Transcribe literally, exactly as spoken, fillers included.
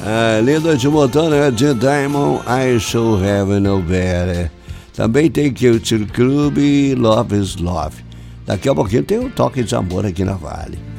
Ah, Linda de Montana, de Diamond, I Shall Have No Better. Também tem Culture Club, Love is Love. Daqui a pouquinho tem um toque de amor aqui na Vale.